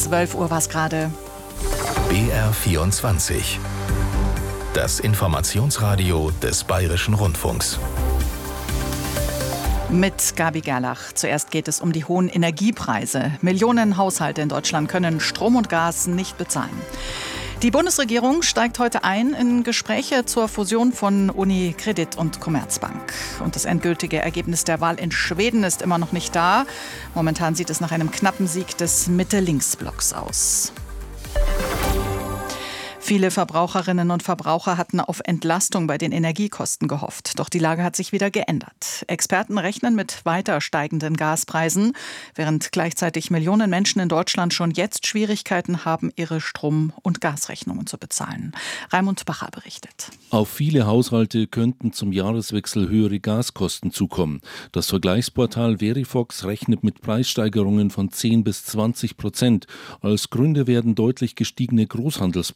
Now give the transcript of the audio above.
12 Uhr war es gerade. BR24. Das Informationsradio des Bayerischen Rundfunks. Mit Gabi Gerlach. Zuerst geht es um die hohen Energiepreise. Millionen Haushalte in Deutschland können Strom und Gas nicht bezahlen. Die Bundesregierung steigt heute ein in Gespräche zur Fusion von UniCredit und Commerzbank. Und das endgültige Ergebnis der Wahl in Schweden ist immer noch nicht da. Momentan sieht es nach einem knappen Sieg des Mitte-Links-Blocks aus. Viele Verbraucherinnen und Verbraucher hatten auf Entlastung bei den Energiekosten gehofft. Doch die Lage hat sich wieder geändert. Experten rechnen mit weiter steigenden Gaspreisen, während gleichzeitig Millionen Menschen in Deutschland schon jetzt Schwierigkeiten haben, ihre Strom- und Gasrechnungen zu bezahlen. Raimund Bacher berichtet. Auf viele Haushalte könnten zum Jahreswechsel höhere Gaskosten zukommen. Das Vergleichsportal Verifox rechnet mit Preissteigerungen von 10 bis 20%. Als Gründe werden deutlich gestiegene Großhandelspreise